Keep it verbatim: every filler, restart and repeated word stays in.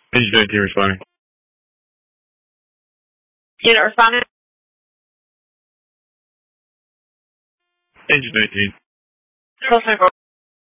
Engine nineteen responding. Unit responded. Engine nineteen. Control twenty-four.